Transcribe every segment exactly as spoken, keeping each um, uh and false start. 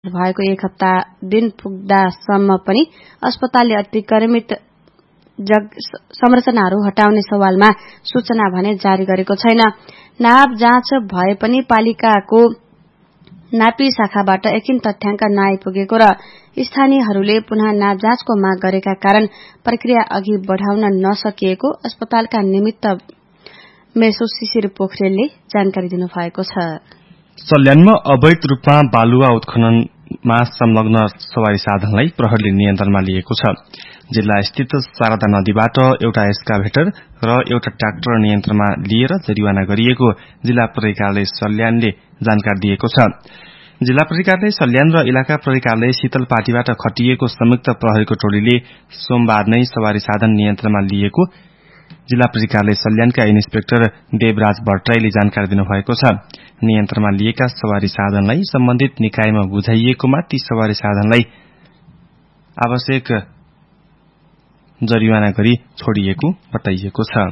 भएको एक हप्ता दिन पुग्दासम्म पनि अस्पतालले अतिक्रमित संरचनाहरू हटाउने सवालमा सूचना भने जारी गरेको छैन। नाप जाँच भए पनि पालिकाको नापी शाखाबाट एकिन तथ्याङ्क नआइपुगेको र स्थानीयहरूले पुनः नाप जाँचको माग गरेका कारण प्रक्रिया अघि बढ़ाउन नसकिएको अस्पतालका निमित्त मेसो शिशिर पोखरेलले जानकारी दिनुभएको छ। सल्यानमा अवैध रूपमा बालुवा उत्खननमा संलग्न सवारी साधनलाई प्रहरीले नियन्त्रणमा लिएको छ। जिल्ला स्थित शारदा नदीबाट एउटा एस्काभेटर र एउटा ट्र्याक्टर नियन्त्रणमा लिएर जरिवाना गरिएको जिल्ला प्रहरी कार्यालय सल्यानले जानकारी दिएको छ। जिल्ला प्रहरी कार्यालय सल्यान र इलाका प्रहरी कार्यालय शीतलपाटीबाट खटिएको संयुक्त प्रहरीको टोलीले सोमबार नै सवारी साधन नियन्त्रणमा लिएको जिल्ला प्रहरी कार्यालय सल्यानका इन्सपेक्टर देवराज भट्टराईले जानकारी दिनुभएको छ। नियन्त्रणमा लिएका सवारी साधनलाई सम्बन्धित निकायमा बुझाइएकोमा ती सवारी साधनलाई आवश्यक जरिवाना गरी छोडिएको बताइएको छ।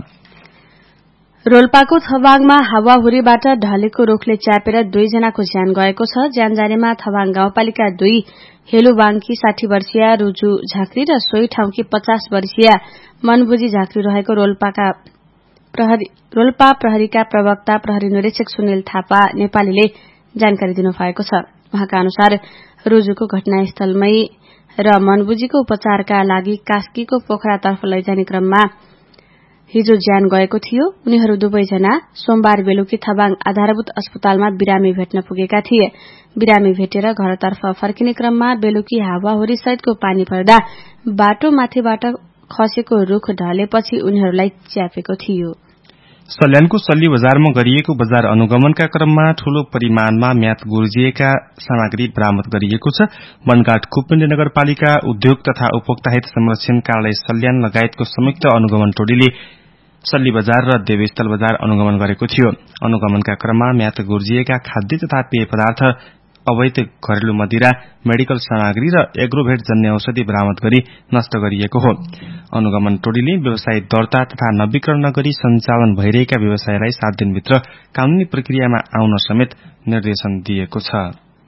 रोल्पाको थवाङमा हावाहुरीबाट ढलेको रूखले च्यापेर दुईजनाको ज्यान गएको छ। ज्यान जानेमा थवाङ गाउँपालिका दुई हेलुवाङकी साठी वर्षीय रुजु झाँक्री र सोही ठाउँकी पचास वर्षीय मनबुजी झाँक्री रहेको रोल्पाका प्रहरी रोल्पा प्रहरीका प्रवक्ता प्रहरी निरीक्षक सुनिल थापा नेपालीले जानकारी दिनुभएको छ। उहाँका अनुसार रुजुको घटनास्थलमै र मनबुजीको उपचारका लागि कास्कीको पोखरातर्फ लैजाने क्रममा हिजो ज्यान गएको थियो। उनीहरू दुवैजना सोमबार बेलुकी थवाङ आधारभूत अस्पतालमा बिरामी भेट्न पुगेका थिए। बिरामी भेटेर घरतर्फ फर्किने क्रममा बेलुकी हावाहुरी सहितको पानी पर्दा बाटोमाथिबाट खसेको रुख ढलेपछि उनीहरूलाई च्यापेको थियो। सल्यानको सल्ली बजारमा गरिएको बजार अनुगमनका क्रममा ठूलो परिमाणमा म्याद गुर्जिएका सामग्री बरामद गरिएको छ। बनघाट कुपिण्ड नगरपालिका उद्योग तथा उपभोक्ता हित संरक्षण कार्यालय सल्यान लगायतको संयुक्त अनुगमन टोलीले सल्ली बजार र देवस्थल बजार अनुगमन गरेको थियो। अनुगमनका क्रममा म्याद गुर्जिएका खाद्य तथा पेय पदार्थ, अवैध घरेलु मदिरा, मेडिकल सामग्री र एग्रोभेट जन्य औषधि बरामद गरी नष्ट गरिएको हो। अनुगमन टोलीले व्यवसाय दर्ता तथा नवीकरण नगरी सञ्चालन भइरहेका व्यवसायलाई सात दिनभित्र कानूनी प्रक्रियामा आउन समेत निर्देशन दिएको छ।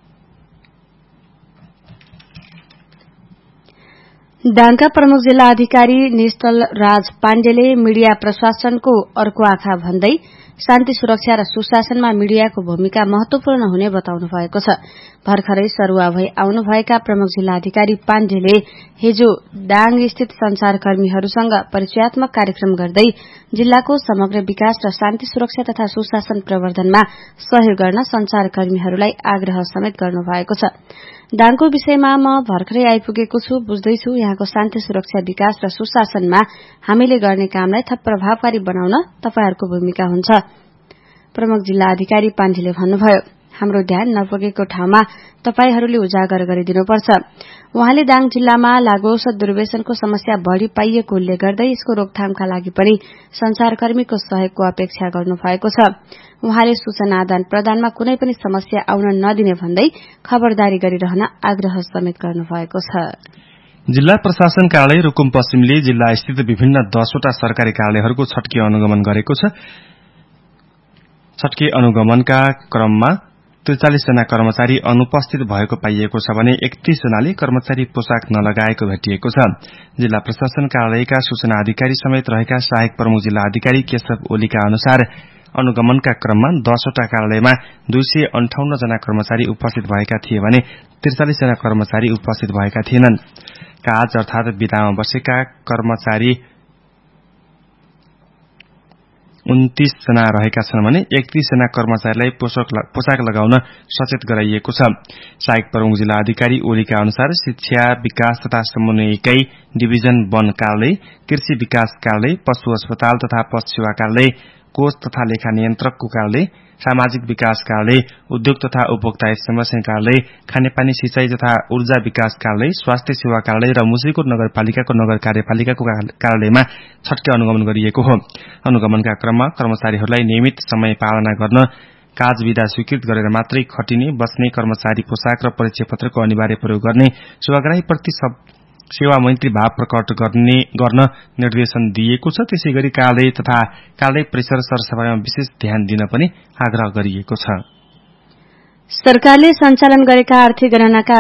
दाङका प्रमुख जिल्ला अधिकारी निश्चल राज पाण्डेले मीडिया प्रशासनको अर्को आँखा भन्दै शान्ति सुरक्षा र सुशासनमा मीडियाको भूमिका महत्वपूर्ण हुने बताउनु भएको छ। भर्खरै सरुवा भई आउनुभएका प्रमुख जिल्ला अधिकारी पाण्डेले हिजो दाङ स्थित संचारकर्मीहरूसँग परिचयात्मक कार्यक्रम गर्दै जिल्लाको समग्र विकास र शान्ति सुरक्षा तथा सुशासन प्रवर्धनमा सहयोग गर्न संचारकर्मीहरूलाई आग्रह समेत गर्नुभएको छ। दाङको विषयमा म भर्खरै आइपुगेको छु, बुझ्दैछु यहाँको शान्ति सुरक्षा विकास र सुशासनमा हामीले गर्ने कामलाई थप प्रभावकारी बनाउन तपाईहरूको भूमिका हुन्छ, प्रमुख जिल्ला अधिकारी पाण्डेले भन्नुभयो। हाम्रो ध्यान नपुगेको ठाउँमा तपाईहरूले उजागर गरिदिनुपर्छ। उहाँले दाङ जिल्लामा लागुऔषध दुर्व्यसनको समस्या बढ़ी पाइएको उल्लेख गर्दै यसको रोकथामका लागि पनि संचारकर्मीको सहयोगको अपेक्षा गर्नुभएको छ। उहाँले सूचना आदान प्रदानमा कुनै पनि समस्या आउन नदिने भन्दै खबरदारी गरिरहन आग्रह समेत गर्नुभएको छ। जिल्ला प्रशासन कार्यालय रुकुम पश्चिमले जिल्ला स्थित विभिन्न दसवटा सरकारी कार्यालयहरूको छटके अनुगमन गरेको छ। छटके अनुगमनका क्रममा त्रिचालिस जना कर्मचारी अनुपस्थित भएको पाइएको छ भने एकतीस जनाले कर्मचारी पोशाक नलगाएको भेटिएको छ। जिल्ला प्रशासन कार्यालयका सूचना अधिकारी समेत रहेका सहायक प्रमुख जिल्ला अधिकारी केशव ओलीका अनुसार अनुगमनका क्रममा दसवटा कार्यालयमा दुई सय अन्ठाउन्न जना कर्मचारी उपस्थित भएका थिए भने त्रिचालिस जना कर्मचारी उपस्थित भएका थिएनन्। काज अर्थात विदामा बसेका कर्मचारी उन्तीस जना रहेका छन् भने एकतीस जना कर्मचारीलाई पोशाक लगाउन सचेत गराइएको छ। सहायक प्रमुख जिल्ला अधिकारी ओलीका अनुसार शिक्षा विकास तथा समन्वय इकाई, डिभिजन वन कार्यालय, कृषि विकास कार्यालय, पशु अस्पताल तथा पशु सेवा कार्यालय, कोष तथा लेखा नियन्त्रकको कार्यालय, सामाजिक विकास कार्यालय, उद्योग तथा उपभोक्ता हित संरक्षण कार्यालय, खानेपानी सिंचाई तथा ऊर्जा विकास कार्यालय, स्वास्थ्य सेवा कार्यालय र मुसिकोट नगरपालिकाको नगर कार्यपालिकाको कार्यालयमा छटके अनुगमन गरिएको हो। अनुगमनका क्रममा कर्मचारीहरूलाई नियमित समय पालना गर्न, काज विधा स्वीकृत गरेर मात्रै खटिने, बस्ने, कर्मचारी पोशाक र परिचय पत्रको अनिवार्य प्रयोग गर्ने, सेवाग्राहीप्रति सेवा मैत्री भाव प्रकट गर्ने गर्न निर्देशन दिएको छ। त्यसैगरी कार्यालय तथा कार्यालय परिसर सरसफाईमा विशेष ध्यान दिन पनि आग्रह गरिएको छ। सरकारले सञ्चालन गरेका आर्थिक गणनाका